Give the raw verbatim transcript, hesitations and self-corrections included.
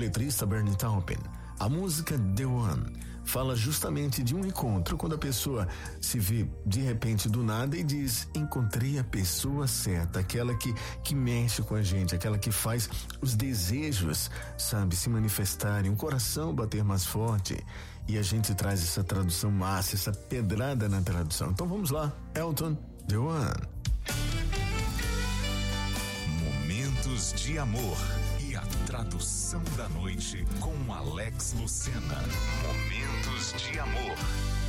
letrista Bernie Taupin. A música The One fala justamente de um encontro, quando a pessoa se vê de repente do nada e diz: encontrei a pessoa certa, aquela que, que mexe com a gente, aquela que faz os desejos, sabe, se manifestarem, o coração bater mais forte. E a gente traz essa tradução massa, essa pedrada na tradução. Então vamos lá, Elton, The One. Momentos de amor e a tradução da noite com Alex Lucena. Momentos de amor.